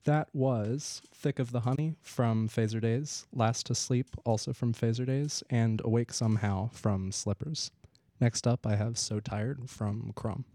That was Thick of the Honey from Phaser Days, Last to Sleep, also from Phaser Days, and Awake Somehow from Slippers. Next up, I have So Tired from Crumb.